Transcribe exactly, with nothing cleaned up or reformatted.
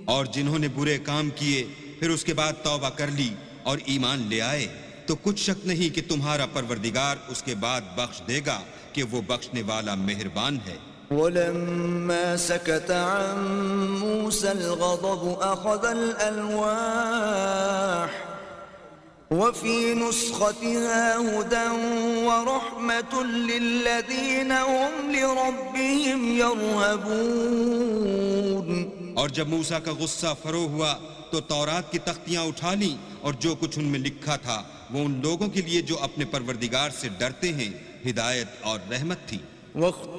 और जिन्होंने बुरे काम किए फिर उसके बाद तौबा कर ली और ईमान ले आए तो कुछ शक नहीं कि तुम्हारा परवरदिगार उसके बाद बख्श देगा कि वो बख्शने वाला मेहरबान है। वलम्मा सकत अन मूसा अल-ग़ज़ब अख़ज़ अल-अल्वाह वफ़ी नुस्ख़तिहा हुदन व रहमतुन लिल्लज़ीना हुम लिरब्बिहिम यरहबून। और जब मूसा का गुस्सा फरो हुआ तो तौरात की तख्तियां उठा लीं और जो कुछ उनमें लिखा था वो उन लोगों के लिए जो अपने परवरदिगार से डरते हैं हिदायत और रहमत थी।